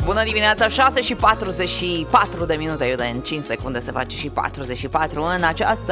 Bună dimineața, 6 și 44 de minute, iude, în 5 secunde se face și 44 în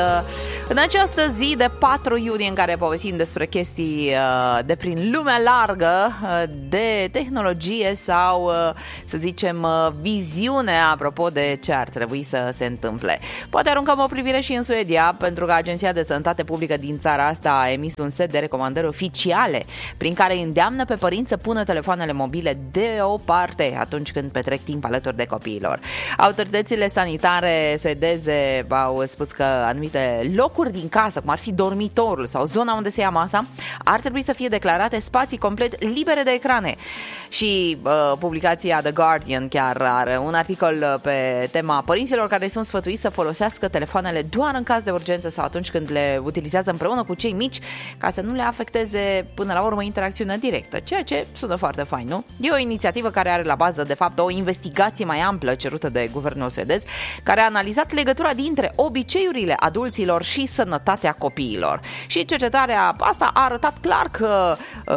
această zi de 4 iunie în care povestim despre chestii de prin lumea largă, de tehnologie sau, să zicem, viziune apropo de ce ar trebui să se întâmple. Poate aruncăm o privire și în Suedia, pentru că Agenția de Sănătate Publică din țara asta a emis un set de recomandări oficiale prin care îndeamnă pe părinți să pună telefoanele mobile deoparte atunci când petrec timp alături de copiilor. Autoritățile sanitare suedeze au spus că anumite locuri din casă, cum ar fi dormitorul sau zona unde se ia masa, ar trebui să fie declarate spații complet libere de ecrane. Și publicația The Guardian chiar are un articol pe tema părinților care sunt sfătuiți să folosească telefoanele doar în caz de urgență sau atunci când le utilizează împreună cu cei mici, ca să nu le afecteze până la urmă interacțiunea directă, ceea ce sună foarte fain, nu? E o inițiativă care are la bază, de fapt, o investigație mai amplă cerută de guvernul suedez, care a analizat legătura dintre obiceiurile adulților și sănătatea copiilor. Și cercetarea asta a arătat clar că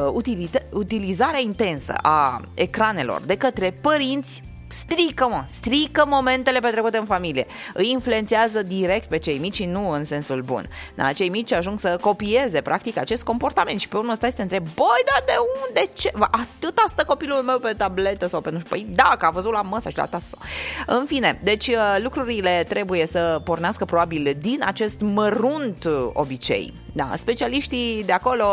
utilizarea intensă a ecranelor de către părinți strică momentele petrecute în familie. Îi influențează direct pe cei mici și nu în sensul bun. Da, cei mici ajung să copieze practic acest comportament și pe urmă stai să te întrebi, băi, dar de unde? Ce? Atâta stă copilul meu pe tabletă sau pe nu știu. Păi da, că a văzut la măsă și la tasă. În fine, deci lucrurile trebuie să pornească probabil din acest mărunt obicei. Da, specialiștii de acolo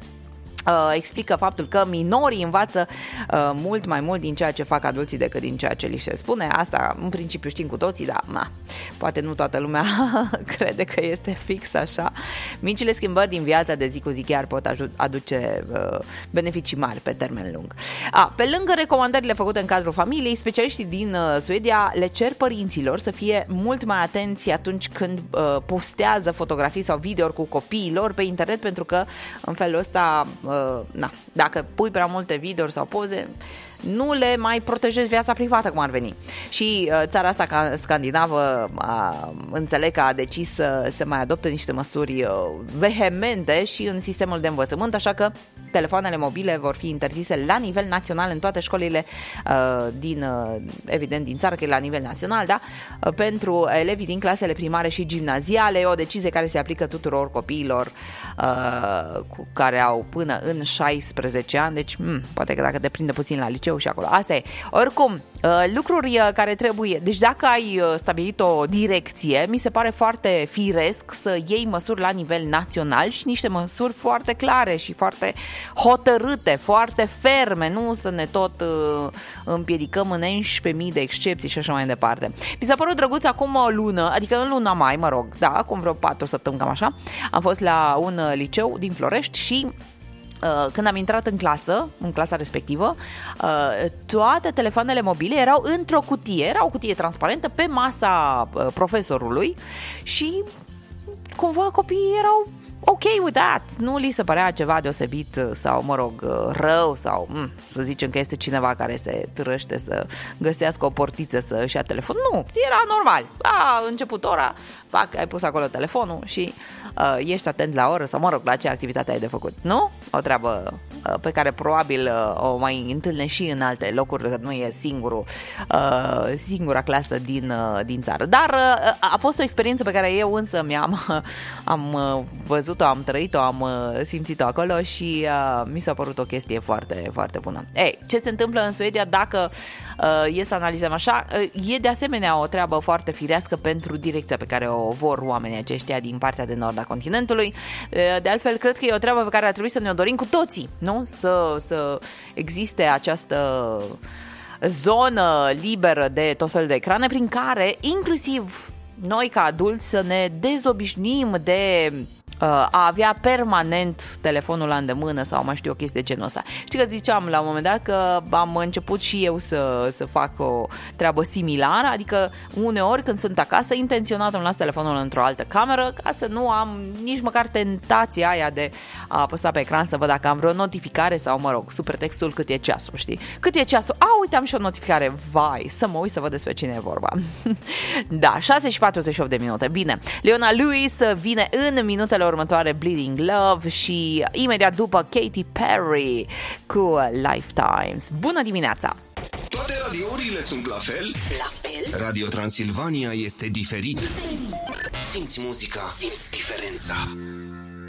explică faptul că minorii învață mult mai mult din ceea ce fac adulții decât din ceea ce li se spune. Asta în principiu știm cu toții, dar poate nu toată lumea crede că este fix așa. Micile schimbări din viața de zi cu zi chiar pot aduce beneficii mari pe termen lung. Pe lângă recomandările făcute în cadrul familiei, specialiștii din Suedia le cer părinților să fie mult mai atenți atunci când postează fotografii sau videouri cu copiilor pe internet, pentru că în felul ăsta dacă pui prea multe videouri sau poze, nu le mai protejezi viața privată, cum ar veni. Și țara asta scandinavă înțeleg că a decis să se mai adopte niște măsuri vehemente și în sistemul de învățământ, așa că telefoanele mobile vor fi interzise la nivel național în toate școlile evident din țară, că e la nivel național, da? Pentru elevii din clasele primare și gimnaziale. E o decizie care se aplică tuturor copiilor care au până în 16 ani, deci poate că dacă te prinde puțin la liceu și acolo. Asta e. Oricum, lucruri care trebuie... Deci dacă ai stabilit o direcție, mi se pare foarte firesc să iei măsuri la nivel național și niște măsuri foarte clare și foarte hotărâte, foarte ferme, nu să ne tot împiedicăm în 11.000 de excepții și așa mai departe. Mi s-a părut drăguț acum o lună, adică în luna mai, acum vreo 4 săptămâni, cam așa, am fost la un liceu din Florești și când am intrat în clasa respectivă, toate telefoanele mobile erau într-o cutie, era o cutie transparentă pe masa profesorului și cumva copiii erau ok with that. Nu li se părea ceva deosebit sau, rău sau să zicem că este cineva care se târăște să găsească o portiță să-și ia telefon. Nu, era normal. A început ora, ai pus acolo telefonul și ești atent la oră sau, la ce activitate ai de făcut. Nu? O treabă pe care probabil o mai întâlnești și în alte locuri, că nu e singura clasă din țară. Dar a fost o experiență pe care eu însă am văzut-o, am trăit-o, am simțit-o acolo și mi s-a părut o chestie foarte, foarte bună. Ce se întâmplă în Suedia, dacă e să analizăm așa, e de asemenea o treabă foarte firească pentru direcția pe care o vor oamenii aceștia din partea de nord a continentului. De altfel, cred că e o treabă pe care ar trebui să ne-o dorim cu toții, nu? Să existe această zonă liberă de tot felul de ecrane prin care, inclusiv noi ca adulți, să ne dezobișnuim de a avea permanent telefonul la îndemână sau mai știu o chestie de genul ăsta. Știi că ziceam la un moment dat că am început și eu să fac o treabă similară, adică uneori când sunt acasă, intenționat îmi las telefonul într-o altă cameră ca să nu am nici măcar tentația aia de a apăsa pe ecran să văd dacă am vreo notificare sau, sub pretextul cât e ceasul, știi? Cât e ceasul? Uite, am și o notificare. Vai, să mă uit să văd despre cine e vorba. Da, 6 și 48 de minute. Bine, Leona Lewis vine în minutele următoare, Bleeding Love, și imediat după Katy Perry cu Lifetimes. Bună dimineața! Toate radiourile sunt la fel? La fel? Radio Transilvania este diferit. Simți muzica, simți diferența.